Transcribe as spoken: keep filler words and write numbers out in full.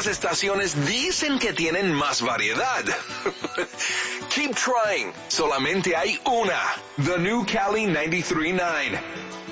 otras estaciones dicen que tienen más variedad. Keep trying. Solamente hay una. The New Cali noventa y tres punto nueve.